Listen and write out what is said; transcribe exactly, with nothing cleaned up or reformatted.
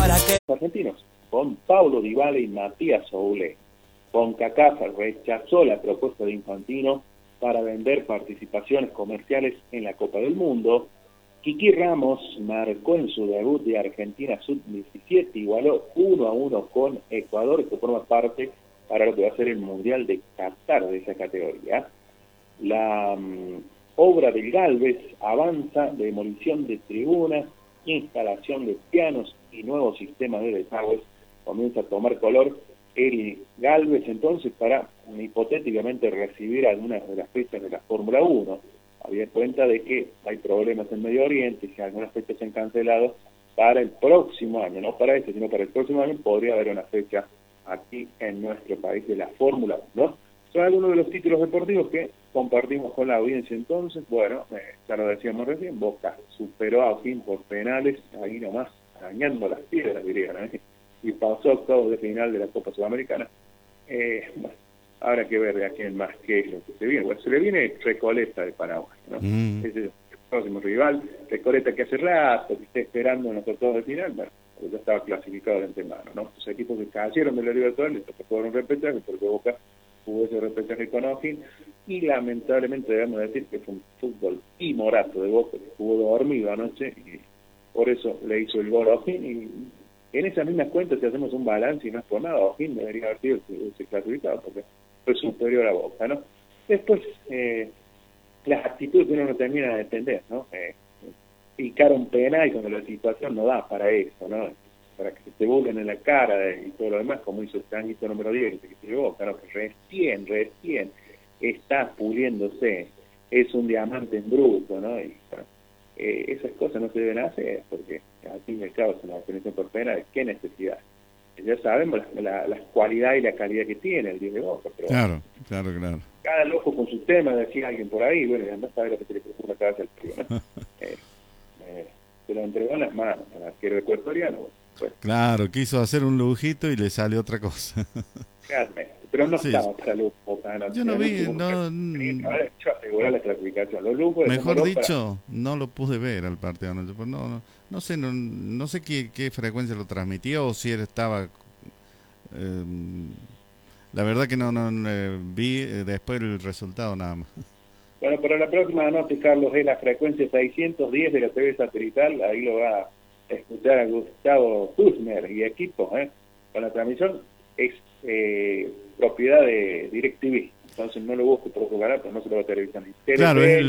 para que... Argentinos, con Paulo Dybala y Matías Soule. CONCACAF rechazó la propuesta de Infantino para vender participaciones comerciales en la Copa del Mundo. Kiki Ramos marcó en su debut de Argentina sub diecisiete, igualó uno a uno con Ecuador, que forma parte para lo que va a ser el Mundial de Qatar de esa categoría. La um, obra del Galvez avanza, demolición de tribunas, instalación de pianos y nuevos sistemas de desagües comienza a tomar color el Galvez entonces para hipotéticamente recibir algunas de las fechas de la Fórmula uno. Había cuenta de que hay problemas en Medio Oriente y que algunas fechas se han cancelado para el próximo año, no para este, sino para el próximo año podría haber una fecha aquí en nuestro país de la Fórmula uno. Son algunos de los títulos deportivos que compartimos con la audiencia entonces. Bueno, eh, ya lo decíamos recién, Boca superó a O'Higgins por penales, ahí nomás, arañando las piedras, dirían, ¿eh? Y pasó a octavos de final de la Copa Sudamericana. Eh, bueno, habrá que ver de a quién más qué es lo que se viene. Bueno, se le viene Recoleta de Paraguay, ¿no? Mm. Ese es el próximo rival. Recoleta que hace rato que está esperando en los octavos de final, bueno, ya estaba clasificado de antemano, ¿no? Los equipos que cayeron de la Libertadores les tocó un repechaje porque Boca jugó ese repechaje con O'Higgins y lamentablemente debemos decir que fue un fútbol timorato de Boca que jugó dormido anoche y por eso le hizo el gol a O'Higgins. Y en esas mismas cuentas, si hacemos un balance y no es por nada, O'Higgins debería haber sido ese clasificado porque fue superior a Boca, ¿no? Después, eh, las actitudes que uno no termina de entender, ¿no? Eh, picar un penal cuando la situación no da para eso, ¿no? Para que se te burlen en la cara de, y todo lo demás, como hizo el tanguito número diez, que se llevó, claro, que recién, recién está puliéndose, es un diamante en bruto, ¿no? Y bueno, eh, esas cosas no se deben hacer, porque al fin y al cabo es una definición por pena de qué necesidad. Ya sabemos la, la, la cualidad y la calidad que tiene el diez de Boca, pero claro, claro, claro. Cada loco con su tema, decía alguien por ahí, bueno, y andás a ver lo que se le puso la cabeza al frío, ¿no? eh, eh, se lo entregó en las manos al arquero ecuatoriano. Pues. Claro, quiso hacer un lujito y le salió otra cosa. Realmente, pero no sí. estaba para lujo. No, yo no vi, no, no asegurar la clasificación. Los lujos mejor dicho, para... no lo pude ver al partido. No, no, no sé, no, no sé qué, qué frecuencia lo transmitió o si él estaba. Eh, la verdad que no, no eh, vi eh, después el resultado nada más. Bueno, para la próxima anoche, Carlos, es la frecuencia seiscientos diez de la T V satelital. Ahí lo va a escuchar a Gustavo Husner y equipo, ¿eh? Con la transmisión es eh, propiedad de DirecTV, entonces no lo busco por otro canal, pero no se lo va a televisar. Claro, es